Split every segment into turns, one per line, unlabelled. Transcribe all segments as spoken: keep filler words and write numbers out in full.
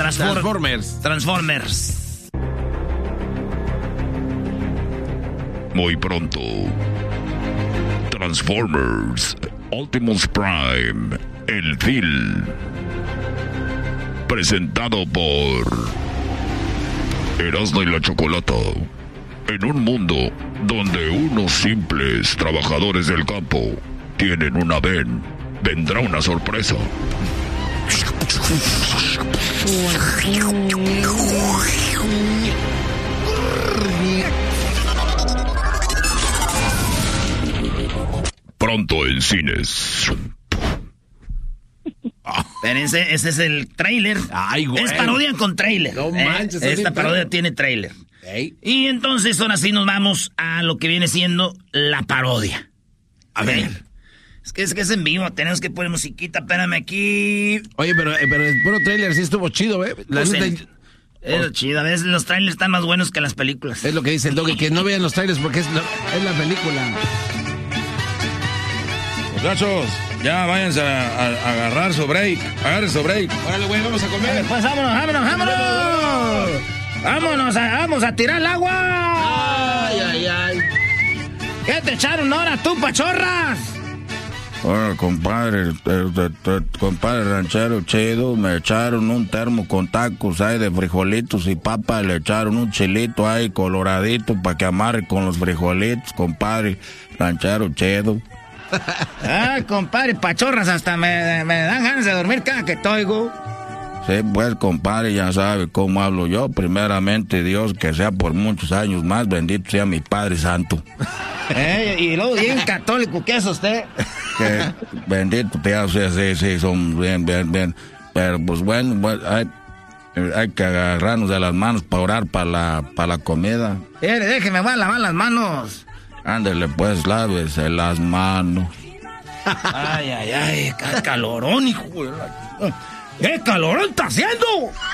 Transform-
Transformers.
Transformers.
Muy pronto, Transformers Optimus Prime, el film, presentado por Erasmo y la Chocolata. En un mundo donde unos simples trabajadores del campo tienen una ven, vendrá una sorpresa. Pronto en cines.
Pero ese, ese es el tráiler.
Ay, güey.
Es parodia con tráiler.
No
¿eh?
manches.
Esta parodia tiene tráiler.
Hey.
Y entonces ahora sí nos vamos a lo que viene siendo la parodia.
A
¿Ok?
ver.
Es que, es que es en vivo, tenemos que poner musiquita, espérame aquí.
Oye, pero, pero el puro trailer sí estuvo chido, ¿eh? La
Pues
neta,
en- Es chido, a veces los trailers están más buenos que las películas.
es lo que dice el Doggy, que no vean los trailers porque es, lo- es la película.
Muchachos, ya váyanse a, a- a agarrar su break. Agarren su break.
Órale, güey, vamos a comer.
Pues vámonos, vámonos, vámonos. Vámonos, a, vamos a tirar el agua.
Ay, ay, ay.
¿Qué te echaron ahora tú, pachorras?
Bueno, compadre, eh, eh, eh, compadre ranchero chido, me echaron un termo con tacos ahí de frijolitos y papa, le echaron un chilito ahí coloradito para que amarre con los frijolitos, compadre ranchero chido.
Ay, compadre, pachorras, hasta me, me dan ganas de dormir cada que te oigo.
Sí, pues, compadre, ya sabe cómo hablo yo. Primeramente, Dios, que sea por muchos años más, bendito sea mi Padre Santo.
Eh, y luego bien católico, ¿qué es usted?
Que bendito te sea, sí, sí, son bien, bien, bien. Pero pues bueno, pues, hay, hay que agarrarnos de las manos para orar para la, para la comida.
Eh, déjeme, voy a lavar las manos.
Ándele pues, lávese las manos.
Ay, ay, ay, qué calorón, hijo de la... ¿Qué calorón está haciendo?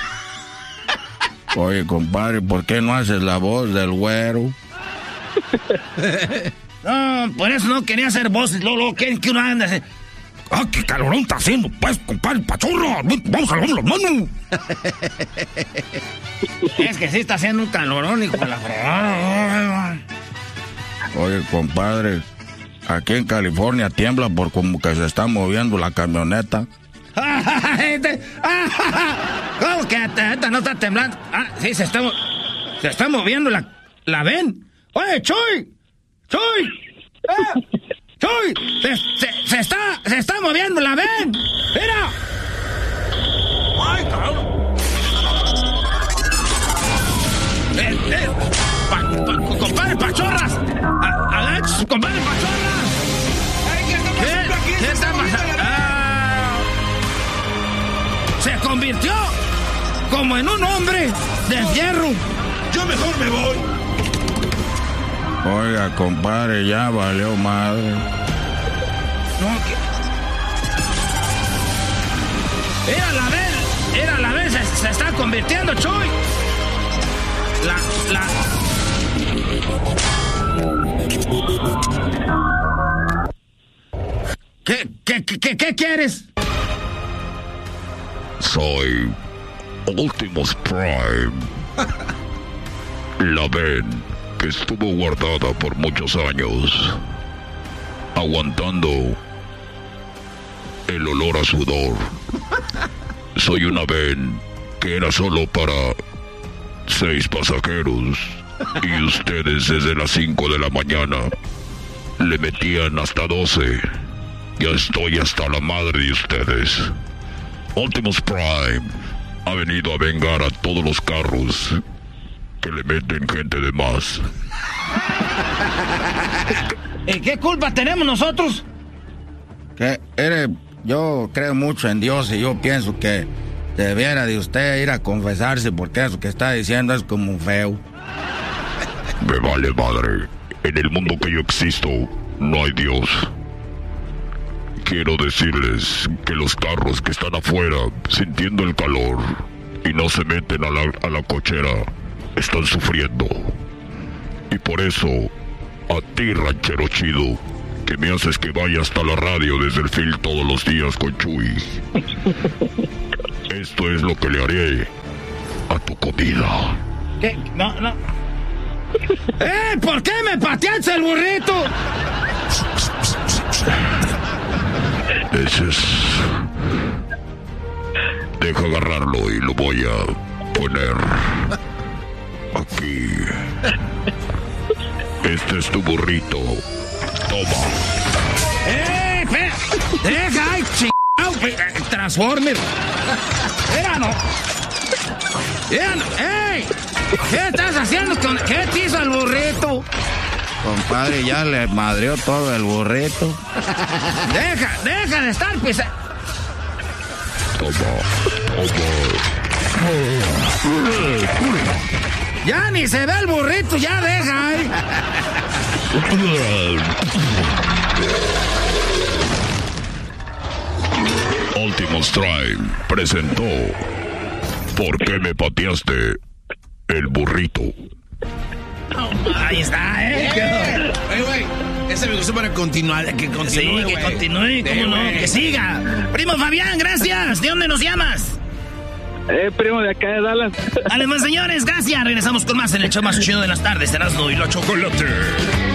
Oye, compadre, ¿por qué no haces la voz del güero?
No, por eso no quería hacer voces, luego, luego quieren que uno ande así. ¡Ah, qué calorón está haciendo! Pues, compadre, pachorra, vamos a lavar las manos. Es que sí está haciendo un calorón, hijo de la fregada.
Oye, compadre, aquí en California tiembla por como que se está moviendo la camioneta.
¿Cómo que esta no está temblando? Ah, sí, se está, se está moviendo la, la ven. ¡Oye, Chuy! ¡Chuy! ¡Ah! ¡Chuy! Se, se, se está, se está moviendo la ven. ¡Mira! ¡Ay, cabrón! Eh, eh, pa, pa, compadre Pachorras. A, Alex, compadre Pachorras. ¿Qué, ¿Qué está pasando? Ah, se convirtió como en un hombre de fierro. Yo mejor me voy.
Oiga, compadre, ya valió madre.
No, que... Era la vez, era la vez, se, se está convirtiendo, Chuy. La, la... ¿Qué, qué, qué, qué quieres?
Soy Optimus Prime. La ven que estuvo guardada por muchos años, aguantando el olor a sudor. Soy una ven que era solo para seis pasajeros y ustedes desde las cinco de la mañana le metían hasta doce. Ya estoy hasta la madre de ustedes. Optimus Prime ha venido a vengar a todos los carros que le meten gente de más.
¿Y qué culpa tenemos nosotros?
Que eres, yo creo mucho en Dios y yo pienso que debiera de usted ir a confesarse porque eso que está diciendo es como feo.
Me vale madre. En el mundo que yo existo, no hay Dios. Quiero decirles que los carros que están afuera, sintiendo el calor y no se meten a la, a la cochera, están sufriendo. Y por eso, a ti, ranchero chido, que me haces que vaya hasta la radio desde el field todos los días con Chuy. Esto es lo que le haré a tu comida.
¿Qué? No, no. ¡Eh! ¿Por qué me pateaste el burrito?
Ese es... Deja agarrarlo y lo voy a poner aquí. Este es tu burrito. Toma.
¡Eh! Espera. ¡Deja! ¡Ay, chingado! ¡Transformer! ¡Era no! ¡Era no! ¡Ey! ¿Qué estás haciendo con... ¿Qué te hizo el burrito?
Compadre, ya le madreó todo el burrito.
Deja, deja de estar pisando.
Toma, toma.
Ya ni se ve el burrito, ya deja, ¿eh?
Optimus Prime presentó ¿Por qué me pateaste el burrito?
Ahí está, ¿eh?
Oye, güey, ese me gustó para continuar, que continúe,
Sí, que
wey.
continúe, cómo
Sí,
no,
wey.
que siga. Primo Fabián, gracias. ¿De dónde nos llamas?
Eh, primo de acá de Dallas.
Además, señores, gracias. Regresamos con más en el show más chido de las tardes, Erasmo y la Chocolate.